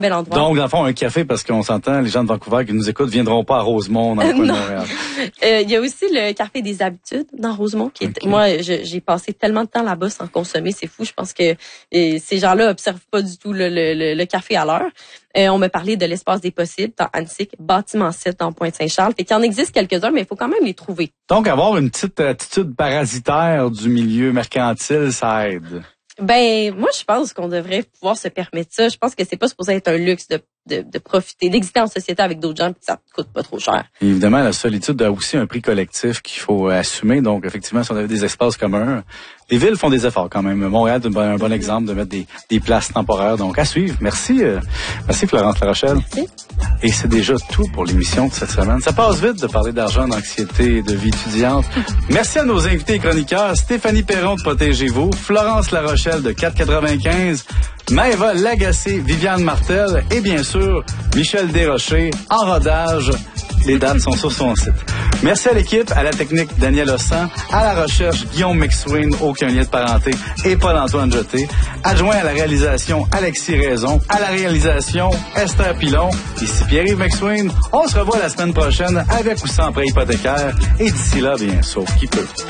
Bel endroit. Donc, dans le fond, un café, parce qu'on s'entend, les gens de Vancouver qui nous écoutent viendront pas à Rosemont, dans le coin de Montréal. Il y a aussi le Café des Habitudes dans Rosemont. Moi, j'ai passé tellement de temps là-bas sans consommer, c'est fou. Je pense que ces gens-là observent pas du tout le café à l'heure. On m'a parlé de l'Espace des possibles dans Annecy, bâtiment 7 dans Pointe-Saint-Charles. Fait qu'il en existe quelques-uns, mais il faut quand même les trouver. Donc, avoir une petite attitude parasitaire du milieu mercantile, ça aide. Ben, moi, je pense qu'on devrait pouvoir se permettre ça. Je pense que c'est pas supposé être un luxe de profiter, d'exister en société avec d'autres gens puis que ça coûte pas trop cher. Et évidemment, la solitude a aussi un prix collectif qu'il faut assumer. Donc, effectivement, si on avait des espaces communs, les villes font des efforts quand même. Montréal est un bon exemple de mettre des places temporaires. Donc, à suivre. Merci, merci Florence Larochelle. Merci. Et c'est déjà tout pour l'émission de cette semaine. Ça passe vite de parler d'argent, d'anxiété et de vie étudiante. Merci à nos invités et chroniqueurs, Stéphanie Perron de Protégez-vous, Florence Larochelle de 4,95, Maëva Lagacé, Viviane Martel et bien sûr, Michel Desrochers en rodage. Les dates sont sur son site. Merci à l'équipe, à la technique Daniel Ossan, à la recherche Guillaume McSween, aucun lien de parenté, et Paul-Antoine Jeté. Adjoint à la réalisation Alexis Raison, à la réalisation Esther Pilon. Ici Pierre-Yves McSween. On se revoit la semaine prochaine avec ou sans prêt hypothécaire. Et d'ici là, bien, sauf qui peut.